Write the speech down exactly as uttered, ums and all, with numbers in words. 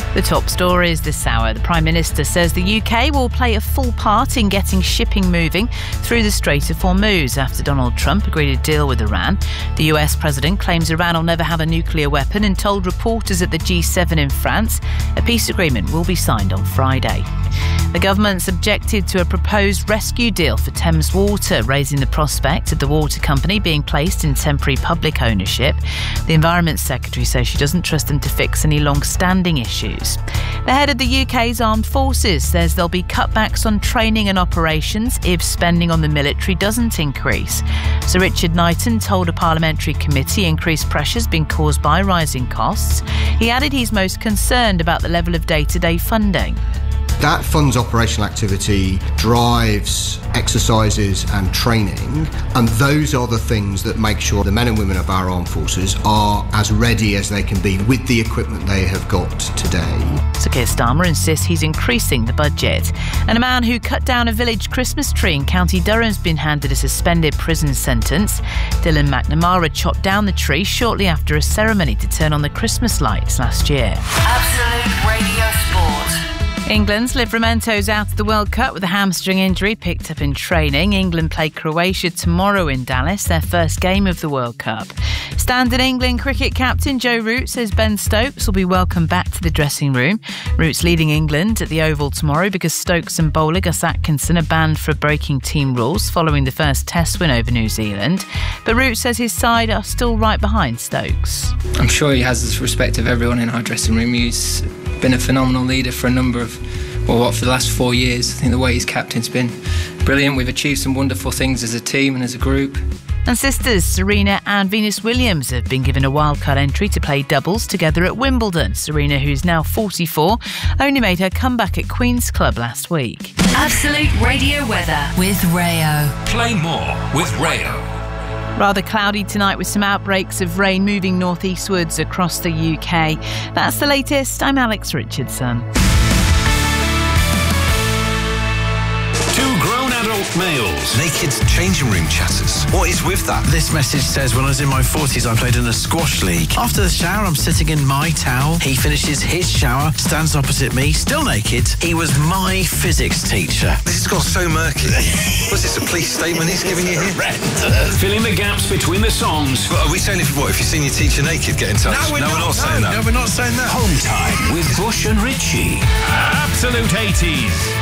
The top stories this hour. The Prime Minister says the U K will play a full part in getting shipping moving through the Strait of Hormuz after Donald Trump agreed a deal with Iran. The U S President claims Iran will never have a nuclear weapon and told reporters at the G seven in France a peace agreement will be signed on Friday. The government's objected to a proposed rescue deal for Thames Water, raising the prospect of the water company being placed in temporary public ownership. The Environment Secretary says she doesn't trust them to fix any long-standing issues. The head of the U K's armed forces says there'll be cutbacks on training and operations if spending on the military doesn't increase. Sir Richard Knighton told a parliamentary committee increased pressure's been caused by rising costs. He added he's most concerned about the level of day-to-day funding. That funds operational activity, drives exercises and training, and those are the things that make sure the men and women of our armed forces are as ready as they can be with the equipment they have got today. Sir Keir Starmer insists he's increasing the budget. And a man who cut down a village Christmas tree in County Durham's been handed a suspended prison sentence. Dylan McNamara chopped down the tree shortly after a ceremony to turn on the Christmas lights last year. Absolute Radio Sport. England's Livramento's out of the World Cup with a hamstring injury picked up in training. England play Croatia tomorrow in Dallas, their first game of the World Cup. Standard England cricket captain Joe Root says Ben Stokes will be welcomed back to the dressing room. Root's leading England at the Oval tomorrow because Stokes and bowler Gus Atkinson are banned for breaking team rules following the first Test win over New Zealand. But Root says his side are still right behind Stokes. I'm sure he has the respect of everyone in our dressing room. He's been a phenomenal leader for a number of, well, what, for the last four years. I think the way he's captain's been brilliant. We've achieved some wonderful things as a team and as a group. And sisters Serena and Venus Williams have been given a wildcard entry to play doubles together at Wimbledon. Serena, who's now forty-four, only made her comeback at Queen's Club last week. Absolute Radio weather with Rayo. Play more with Rayo. Rather cloudy tonight with some outbreaks of rain moving northeastwards across the U K. That's the latest. I'm Alex Richardson. Two grown adult males. Naked changing room chatters. What is with that? This message says, when I was in my forties, I played in a squash league. After the shower, I'm sitting in my towel. He finishes his shower, stands opposite me, still naked. He was my physics teacher. This has got so murky. Was this a police statement he's giving you here? Filling the gaps between the songs. Well, are we saying if what if you've seen your teacher naked, get in touch? No, we're no, not, we're not no, saying that. No, we're not saying that. Home time with Bush and Richie. Absolute eighties.